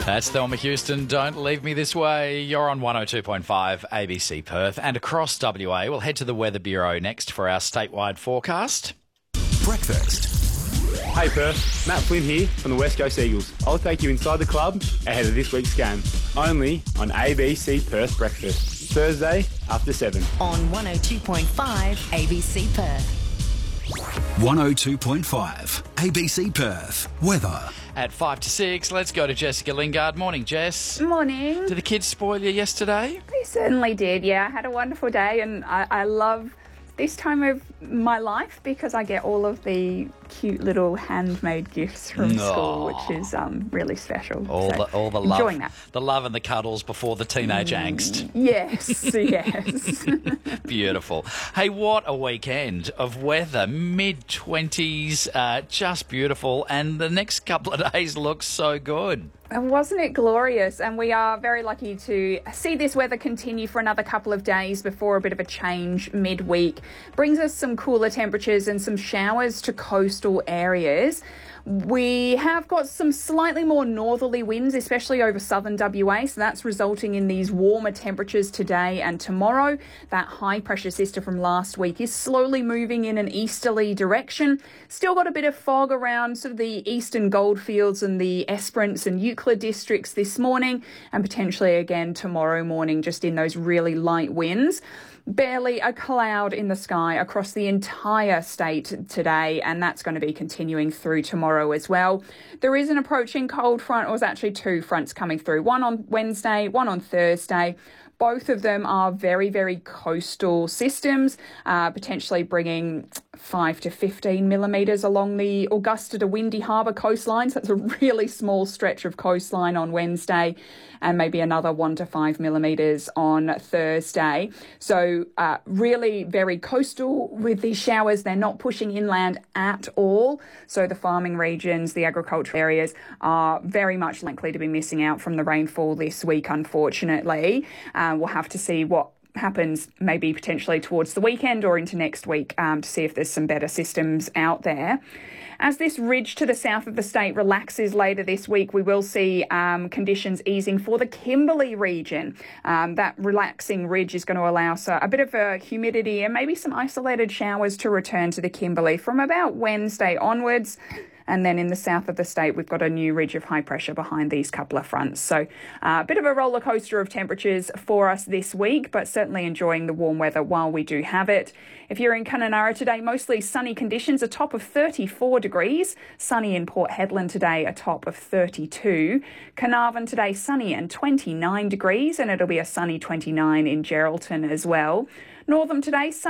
That's Thelma Houston, Don't Leave Me This Way. You're on 102.5 ABC Perth and across WA. We'll head to the Weather Bureau next for our statewide forecast. Breakfast. Hey Perth, Matt Flynn here from the West Coast Eagles. I'll take you inside the club ahead of this week's game, only on ABC Perth Breakfast, Thursday after 7. On 102.5 ABC Perth. 102.5 ABC Perth. Weather. At 5 to 6, let's go to Jessica Lingard. Morning, Jess. Morning. Did the kids spoil you yesterday? They certainly did, yeah. I had a wonderful day and I love this time of my life because I get all of the cute little handmade gifts from school, which is really special. All the love, enjoying that. The love and the cuddles before the teenage angst. Yes, yes. Beautiful. Hey, what a weekend of weather. Mid-20s, just beautiful. And the next couple of days look so good. And wasn't it glorious? And we are very lucky to see this weather continue for another couple of days before a bit of a change midweek. Brings us some cooler temperatures and some showers to coastal areas. We have got some slightly more northerly winds, especially over southern WA, so that's resulting in these warmer temperatures today and tomorrow. That high pressure system from last week is slowly moving in an easterly direction. Still got a bit of fog around sort of the eastern goldfields and the Esperance and Euclid districts this morning, and potentially again tomorrow morning, just in those really light winds. Barely a cloud in the sky across the entire state today, and that's going to be continuing through tomorrow as well. There is an approaching cold front, or it's actually two fronts coming through, one on Wednesday, one on Thursday. Both of them are very, very coastal systems, potentially bringing 5 to 15 millimetres along the Augusta to Windy Harbour coastlines. That's a really small stretch of coastline on Wednesday, and maybe another 1 to 5 millimetres on Thursday. So really very coastal with these showers. They're not pushing inland at all. So the farming regions, the agricultural areas are very much likely to be missing out from the rainfall this week, unfortunately. We'll have to see what happens maybe potentially towards the weekend or into next week to see if there's some better systems out there. As this ridge to the south of the state relaxes later this week, we will see conditions easing for the Kimberley region. That relaxing ridge is going to allow a bit of humidity and maybe some isolated showers to return to the Kimberley from about Wednesday onwards. And then in the south of the state, we've got a new ridge of high pressure behind these couple of fronts. So a bit of a roller coaster of temperatures for us this week, but certainly enjoying the warm weather while we do have it. If you're in Kununurra today, mostly sunny conditions, a top of 34 degrees. Sunny in Port Hedland today, a top of 32. Carnarvon today, sunny and 29 degrees, and it'll be a sunny 29 in Geraldton as well. Northam today,